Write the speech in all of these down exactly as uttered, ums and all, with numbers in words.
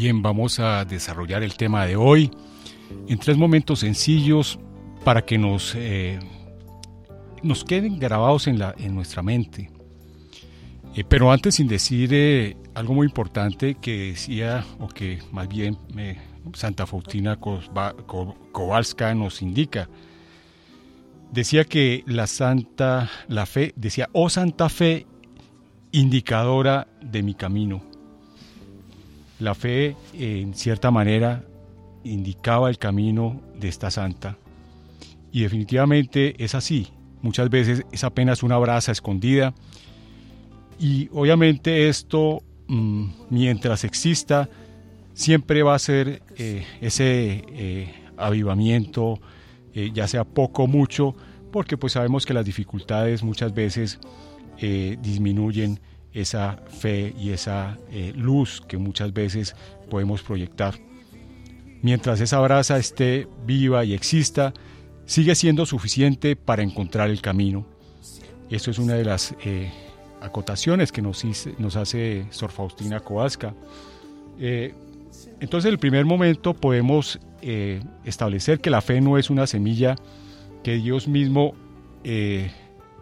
Bien, vamos a desarrollar el tema de hoy en tres momentos sencillos para que nos, eh, nos queden grabados en, la, en nuestra mente. Eh, pero antes, sin decir eh, algo muy importante que decía, o que más bien eh, Santa Faustina Kowalska nos indica, decía que la santa, la fe, decía, oh Santa Fe, indicadora de mi camino. La fe, eh, en cierta manera, indicaba el camino de esta santa. Y definitivamente es así. Muchas veces es apenas una brasa escondida. Y obviamente esto, mmm, mientras exista, siempre va a ser eh, ese eh, avivamiento, eh, ya sea poco o mucho, porque pues sabemos que las dificultades muchas veces eh, disminuyen esa fe y esa eh, luz que muchas veces podemos proyectar. Mientras esa brasa esté viva y exista, sigue siendo suficiente para encontrar el camino. Esto es una de las eh, acotaciones que nos, nos hace Sor Faustina Kowalska. Eh, entonces, el primer momento podemos eh, establecer que la fe no es una semilla que Dios mismo eh,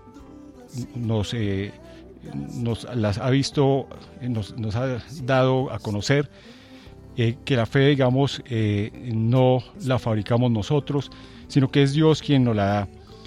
nos eh, nos las ha visto, nos, nos ha dado a conocer, eh, que la fe, digamos, eh, no la fabricamos nosotros, sino que es Dios quien nos la da.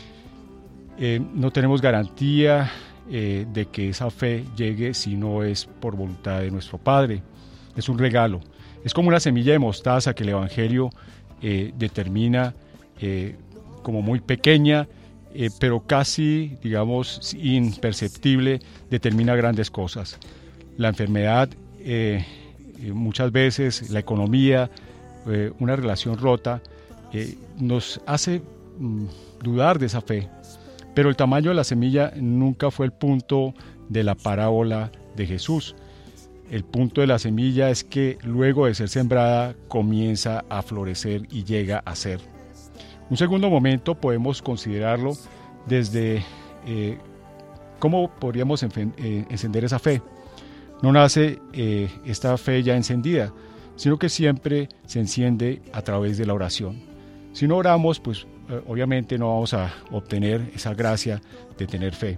Eh, no tenemos garantía eh, de que esa fe llegue si no es por voluntad de nuestro Padre. Es un regalo. Es como una semilla de mostaza que el Evangelio eh, determina eh, como muy pequeña, Eh, pero casi, digamos, imperceptible, determina grandes cosas. La enfermedad, eh, muchas veces, la economía, eh, una relación rota, eh, nos hace mm, dudar de esa fe. Pero el tamaño de la semilla nunca fue el punto de la parábola de Jesús. El punto de la semilla es que luego de ser sembrada comienza a florecer y llega a ser. Un segundo momento podemos considerarlo desde eh, cómo podríamos enfen- eh, encender esa fe. No nace eh, esta fe ya encendida, sino que siempre se enciende a través de la oración. Si no oramos, pues eh, obviamente no vamos a obtener esa gracia de tener fe.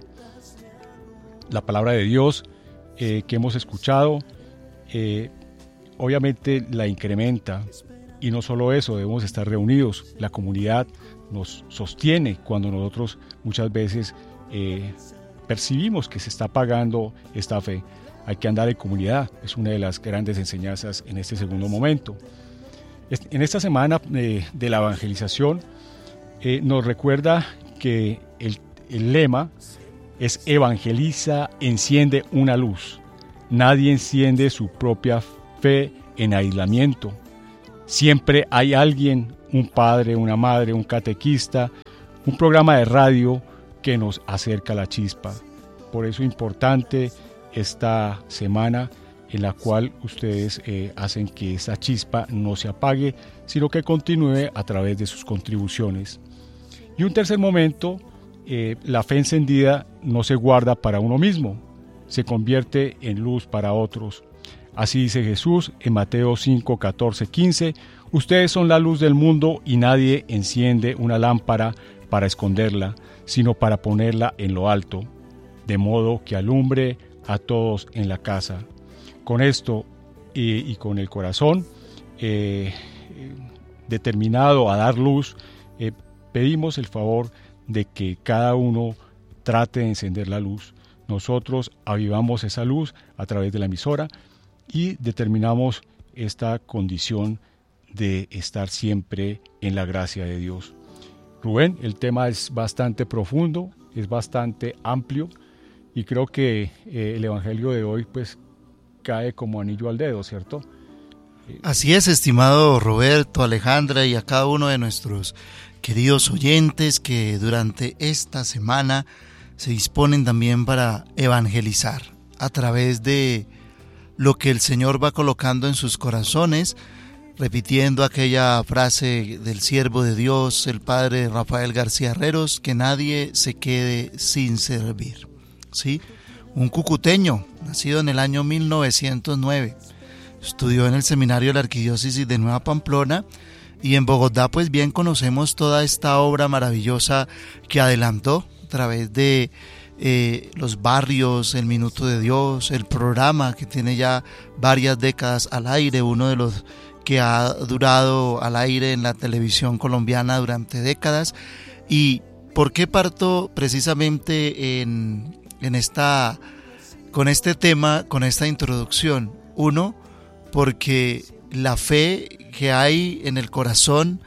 La palabra de Dios eh, que hemos escuchado, eh, obviamente la incrementa. Y no solo eso, debemos estar reunidos. La comunidad nos sostiene cuando nosotros muchas veces eh, percibimos que se está apagando esta fe. Hay que andar en comunidad, es una de las grandes enseñanzas en este segundo momento. En esta semana eh, de la evangelización eh, nos recuerda que el, el lema es evangeliza, enciende una luz. Nadie enciende su propia fe en aislamiento. Siempre hay alguien, un padre, una madre, un catequista, un programa de radio que nos acerca a la chispa. Por eso es importante esta semana en la cual ustedes eh, hacen que esa chispa no se apague, sino que continúe a través de sus contribuciones. Y un tercer momento, eh, la fe encendida no se guarda para uno mismo, se convierte en luz para otros. Así dice Jesús en Mateo cinco, catorce, quince, ustedes son la luz del mundo y nadie enciende una lámpara para esconderla, sino para ponerla en lo alto, de modo que alumbre a todos en la casa. Con esto y, y con el corazón eh, determinado a dar luz, eh, pedimos el favor de que cada uno trate de encender la luz. Nosotros avivamos esa luz a través de la emisora y determinamos esta condición de estar siempre en la gracia de Dios. Rubén, el tema es bastante profundo, es bastante amplio y creo que eh, el evangelio de hoy pues cae como anillo al dedo, ¿cierto? Así es, estimado Roberto, Alejandra y a cada uno de nuestros queridos oyentes que durante esta semana se disponen también para evangelizar a través de lo que el Señor va colocando en sus corazones, repitiendo aquella frase del siervo de Dios, el padre Rafael García Herreros, que nadie se quede sin servir. ¿Sí? Un cucuteño, nacido en el año mil novecientos nueve. estudió en el seminario de la Arquidiócesis de Nueva Pamplona, y en Bogotá pues bien conocemos toda esta obra maravillosa que adelantó a través de eh, los barrios, el Minuto de Dios, el programa que tiene ya varias décadas al aire, uno de los que ha durado al aire en la televisión colombiana durante décadas. ¿Y por qué parto precisamente en, en esta, con este tema, con esta introducción? Uno, porque la fe que hay en el corazón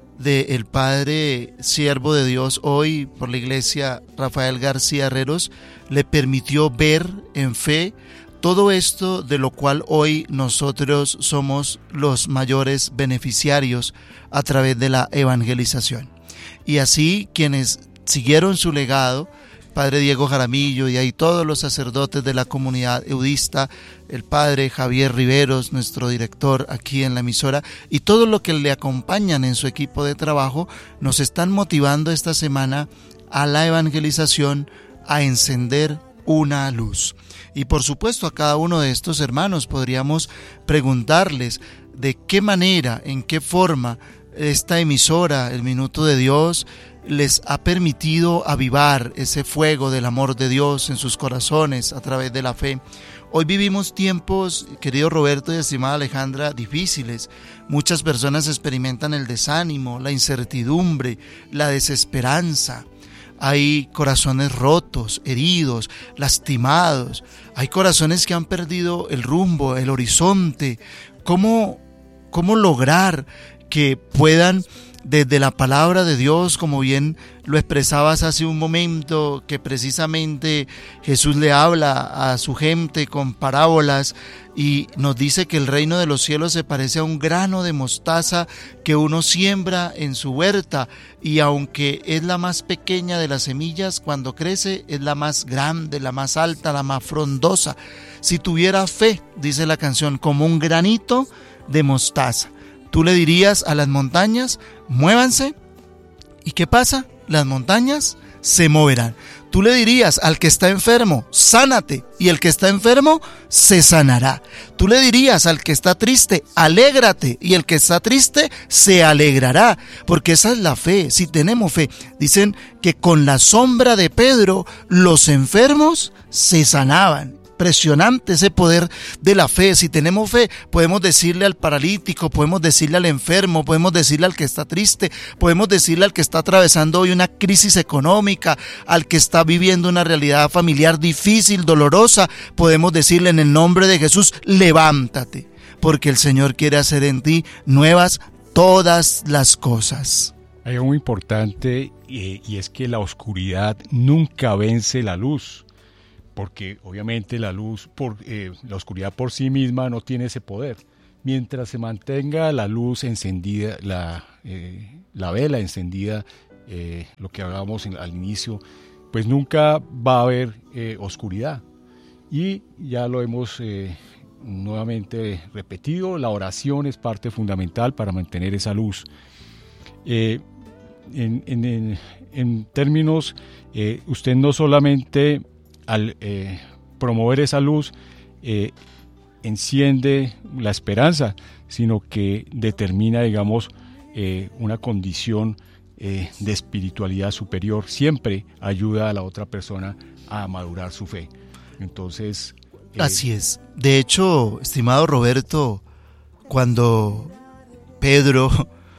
del Padre siervo de Dios hoy por la Iglesia, Rafael García Herreros, le permitió ver en fe todo esto de lo cual hoy nosotros somos los mayores beneficiarios a través de la evangelización. Y así quienes siguieron su legado, Padre Diego Jaramillo y ahí todos los sacerdotes de la comunidad eudista, el Padre Javier Riveros, nuestro director aquí en la emisora, y todos los que le acompañan en su equipo de trabajo, nos están motivando esta semana a la evangelización, a encender una luz. Y por supuesto a cada uno de estos hermanos podríamos preguntarles de qué manera, en qué forma esta emisora, el Minuto de Dios, les ha permitido avivar ese fuego del amor de Dios en sus corazones a través de la fe. Hoy vivimos tiempos, querido Roberto y estimada Alejandra, difíciles. Muchas personas experimentan el desánimo, la incertidumbre, la desesperanza. Hay corazones rotos, heridos, lastimados. Hay corazones que han perdido el rumbo, el horizonte. ¿Cómo, cómo lograr que puedan, desde la palabra de Dios, como bien lo expresabas hace un momento, que precisamente Jesús le habla a su gente con parábolas y nos dice que el reino de los cielos se parece a un grano de mostaza que uno siembra en su huerta, y aunque es la más pequeña de las semillas, cuando crece es la más grande, la más alta, la más frondosa? Si tuviera fe, dice la canción, como un granito de mostaza, tú le dirías a las montañas, muévanse, ¿y qué pasa? Las montañas se moverán. Tú le dirías al que está enfermo, sánate, y el que está enfermo se sanará. Tú le dirías al que está triste, alégrate, y el que está triste se alegrará, porque esa es la fe. Si tenemos fe, dicen que con la sombra de Pedro los enfermos se sanaban. Impresionante ese poder de la fe. Si tenemos fe, podemos decirle al paralítico, podemos decirle al enfermo, podemos decirle al que está triste, podemos decirle al que está atravesando hoy una crisis económica, al que está viviendo una realidad familiar difícil, dolorosa, podemos decirle en el nombre de Jesús, levántate, porque el Señor quiere hacer en ti nuevas todas las cosas. Hay algo muy importante y, y es que la oscuridad nunca vence la luz. Porque obviamente la luz, por, eh, la oscuridad por sí misma no tiene ese poder. Mientras se mantenga la luz encendida, la, eh, la vela encendida, eh, lo que hablábamos en, al inicio, pues nunca va a haber eh, oscuridad. Y ya lo hemos eh, nuevamente repetido, la oración es parte fundamental para mantener esa luz. Eh, en, en, en, en términos, eh, usted no solamente al eh, promover esa luz, eh, enciende la esperanza, sino que determina, digamos, eh, una condición eh, de espiritualidad superior. Siempre ayuda a la otra persona a madurar su fe. Entonces, eh... así es. De hecho, estimado Roberto, cuando Pedro,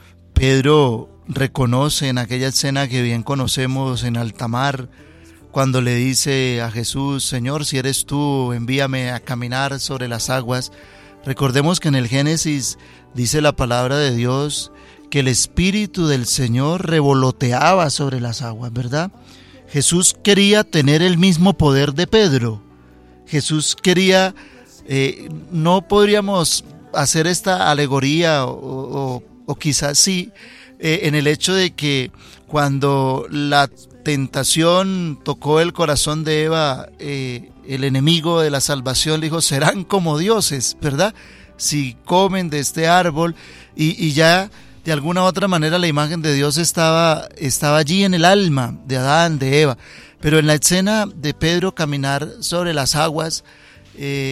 Pedro reconoce en aquella escena que bien conocemos en alta mar, cuando le dice a Jesús, Señor, si eres tú, envíame a caminar sobre las aguas. Recordemos que en el Génesis dice la palabra de Dios que el Espíritu del Señor revoloteaba sobre las aguas, ¿verdad? Jesús quería tener el mismo poder de Pedro. Jesús quería, eh, no podríamos hacer esta alegoría o, o, o quizás sí, eh, en el hecho de que cuando la tentación tocó el corazón de Eva, eh, el enemigo de la salvación le dijo, serán como dioses, ¿verdad? Si comen de este árbol, y, y ya de alguna u otra manera la imagen de Dios estaba, estaba allí en el alma de Adán, de Eva. Pero en la escena de Pedro caminar sobre las aguas, eh,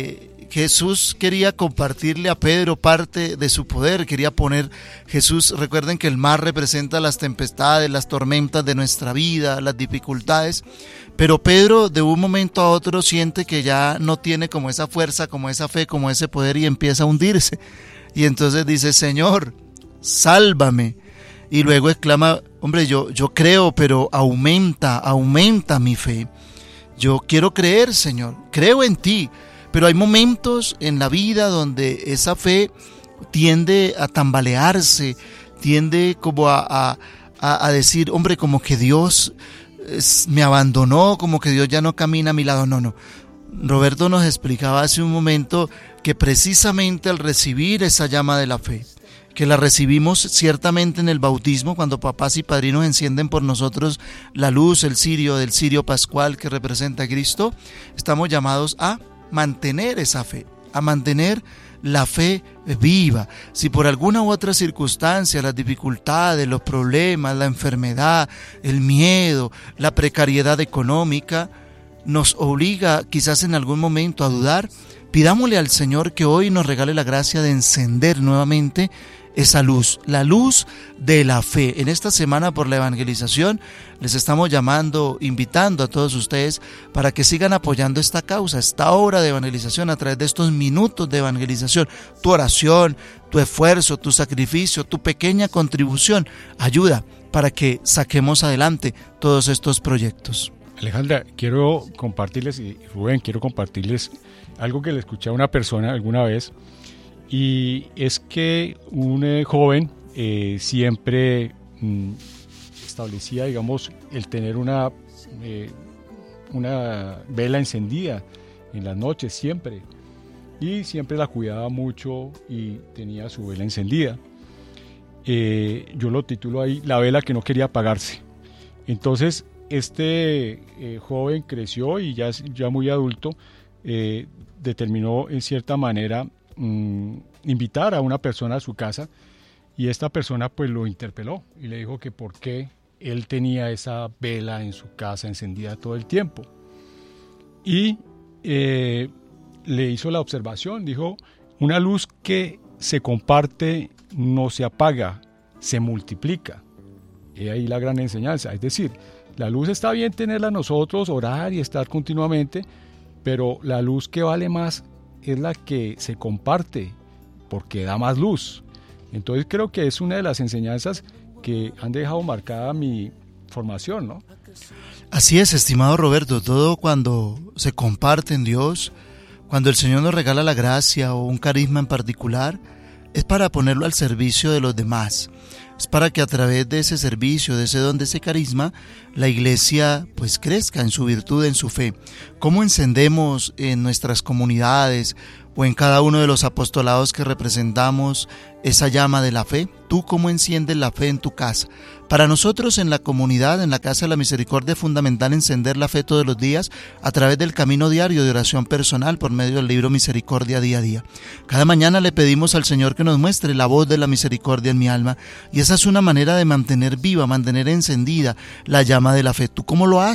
Jesús quería compartirle a Pedro parte de su poder, quería poner Jesús, recuerden que el mar representa las tempestades, las tormentas de nuestra vida, las dificultades, pero Pedro de un momento a otro siente que ya no tiene como esa fuerza, como esa fe, como ese poder y empieza a hundirse. Y entonces dice, Señor, sálvame. Y luego exclama, hombre, yo, yo creo, pero aumenta, aumenta mi fe. Yo quiero creer, Señor, creo en ti. Pero hay momentos en la vida donde esa fe tiende a tambalearse, tiende como a, a, a decir, hombre, como que Dios me abandonó, como que Dios ya no camina a mi lado. No, no. Roberto nos explicaba hace un momento que precisamente al recibir esa llama de la fe, que la recibimos ciertamente en el bautismo, cuando papás y padrinos encienden por nosotros la luz, el cirio del cirio pascual que representa a Cristo, estamos llamados a mantener esa fe, a mantener la fe viva. Si por alguna u otra circunstancia, las dificultades, los problemas, la enfermedad, el miedo, la precariedad económica nos obliga quizás en algún momento a dudar, pidámosle al Señor que hoy nos regale la gracia de encender nuevamente esa luz, la luz de la fe. En esta semana por la evangelización les estamos llamando, invitando a todos ustedes para que sigan apoyando esta causa, esta obra de evangelización a través de estos minutos de evangelización. Tu oración, tu esfuerzo, tu sacrificio, tu pequeña contribución ayuda para que saquemos adelante todos estos proyectos. Alejandra, quiero compartirles, y Rubén, quiero compartirles algo que le escuché a una persona alguna vez. Y es que un eh, joven eh, siempre mm, establecía, digamos, el tener una, eh, una vela encendida en las noches siempre. Y siempre la cuidaba mucho y tenía su vela encendida. Eh, yo lo titulo ahí, la vela que no quería apagarse. Entonces, este eh, joven creció y ya, ya muy adulto, eh, determinó en cierta manera invitar a una persona a su casa, y esta persona pues lo interpeló y le dijo que por qué él tenía esa vela en su casa encendida todo el tiempo, y eh, le hizo la observación, dijo, una luz que se comparte no se apaga, se multiplica. Y ahí la gran enseñanza, es decir, la luz está bien tenerla nosotros, orar y estar continuamente, pero la luz que vale más es la que se comparte, porque da más luz. Entonces creo que es una de las enseñanzas que han dejado marcada mi formación, ¿no? Así es, estimado Roberto, todo cuando se comparte en Dios, cuando el Señor nos regala la gracia o un carisma en particular, es para ponerlo al servicio de los demás. Es para que a través de ese servicio, de ese don, de ese carisma, la iglesia pues crezca en su virtud, en su fe. ¿Cómo encendemos en nuestras comunidades o en cada uno de los apostolados que representamos esa llama de la fe? ¿Tú cómo enciendes la fe en tu casa? Para nosotros en la comunidad, en la Casa de la Misericordia, es fundamental encender la fe todos los días a través del camino diario de oración personal por medio del libro Misericordia Día a Día. Cada mañana le pedimos al Señor que nos muestre la voz de la misericordia en mi alma, y esa es una manera de mantener viva, mantener encendida la llama de la fe. ¿Tú cómo lo haces?